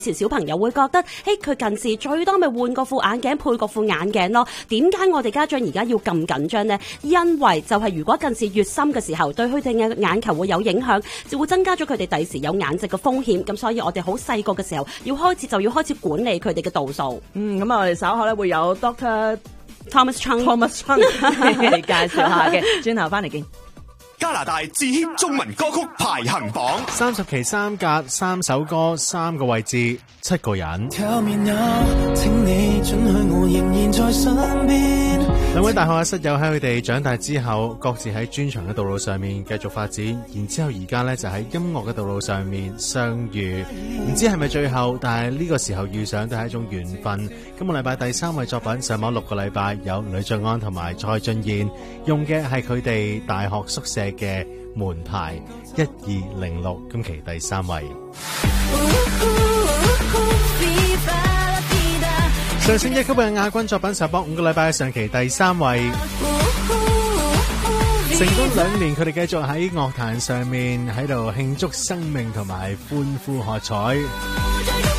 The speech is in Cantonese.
前小朋友會覺得，佢近視最多咪換個副眼鏡配個副眼鏡咯。點解我哋家長而家要咁緊張呢？因為就係如果近視越深嘅時候，對佢哋嘅眼球會有影響，就會增加咗佢哋第時有眼疾嘅風險。咁所以我哋好細個嘅時候要開始管理佢哋嘅度數。 咁我哋稍後咧會有 Dr. Thomas Chung 嚟介紹下嘅，轉頭翻嚟見。 加拿大致 hit 中文歌曲排行榜 30期3格3首歌3個位置7個人。 請你准許我仍然在身邊。 兩位大學嘅室友喺佢哋長大之後，各自喺專長嘅道路上面繼續發展，然之後而家呢，就喺音樂嘅道路上面相遇，唔知係咪最後，但係呢個時候遇上都係一種緣分。今個禮拜第3位作品上網6個禮拜，有呂爵安同埋蔡俊彥，用嘅係佢哋大學宿舍嘅門牌1206，今期第3位。上升一級嘅亞軍作品上榜5個禮拜，上期第3位，成功2年，佢哋繼續喺樂壇上面喺度慶祝生命同埋歡呼喝彩。